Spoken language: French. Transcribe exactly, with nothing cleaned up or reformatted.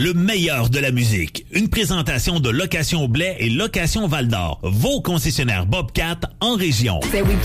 le meilleur de la musique. Une présentation de Location Blais et Location Val-d'Or. Vos concessionnaires Bobcat en région.